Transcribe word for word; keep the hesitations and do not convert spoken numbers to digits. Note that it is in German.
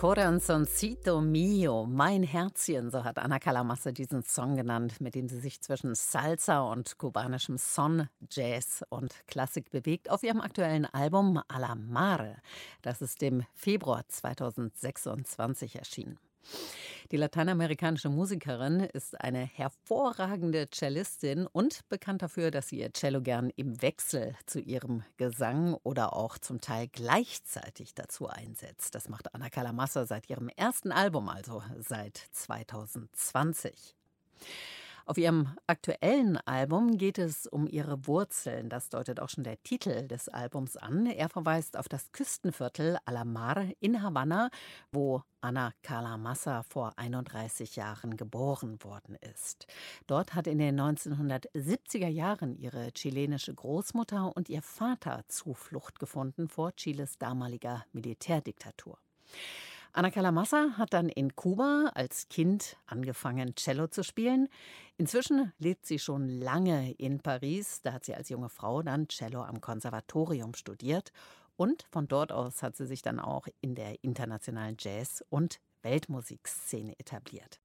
Corazoncito Mio, mein Herzchen, so hat Ana Calamassa diesen Song genannt, mit dem sie sich zwischen Salsa und kubanischem Son, Jazz und Klassik bewegt, auf ihrem aktuellen Album A la Mare. Das ist im Februar zweitausendsechsundzwanzig erschienen. Die lateinamerikanische Musikerin ist eine hervorragende Cellistin und bekannt dafür, dass sie ihr Cello gern im Wechsel zu ihrem Gesang oder auch zum Teil gleichzeitig dazu einsetzt. Das macht Ana Calamassa seit ihrem ersten Album, also seit zweitausendzwanzig. Auf ihrem aktuellen Album geht es um ihre Wurzeln. Das deutet auch schon der Titel des Albums an. Er verweist auf das Küstenviertel A la Mar in Havanna, wo Ana Calamassa vor einunddreißig Jahren geboren worden ist. Dort hat in den neunzehnhundertsiebziger Jahren ihre chilenische Großmutter und ihr Vater Zuflucht gefunden vor Chiles damaliger Militärdiktatur. Ana Calamassa hat dann in Kuba als Kind angefangen, Cello zu spielen. Inzwischen lebt sie schon lange in Paris. Da hat sie als junge Frau dann Cello am Konservatorium studiert. Und von dort aus hat sie sich dann auch in der internationalen Jazz- und Weltmusikszene etabliert.